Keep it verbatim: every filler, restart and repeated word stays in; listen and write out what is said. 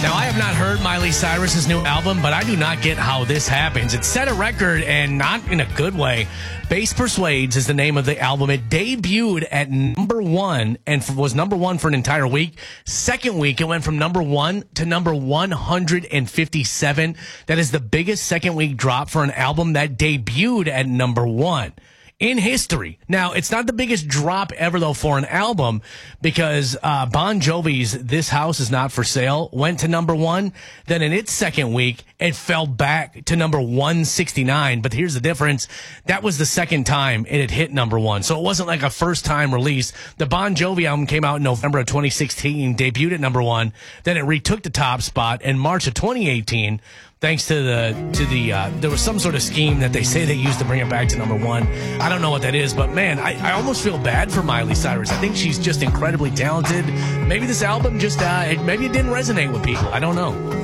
Now, I have not heard Miley Cyrus's new album, but I do not get how this happens. It set a record, and not in a good way. Bass Persuades is the name of the album. It debuted at number one and was number one for an entire week. Second week, it went from number one to number one hundred fifty-seven. That is the biggest second week drop for an album that debuted at number one in history. Now, it's not the biggest drop ever, though, for an album, because uh, Bon Jovi's This House Is Not For Sale went to number one. Then in its second week, it fell back to number one sixty-nine. But here's the difference. That was the second time it had hit number one. So it wasn't like a first-time release. The Bon Jovi album came out in November of twenty sixteen, debuted at number one. Then it retook the top spot in March of twenty eighteen. Thanks to the, to the, uh, there was some sort of scheme that they say they used to bring it back to number one. I don't know what that is, but man, I, I almost feel bad for Miley Cyrus. I think she's just incredibly talented. Maybe this album just, uh, it, maybe it didn't resonate with people. I don't know.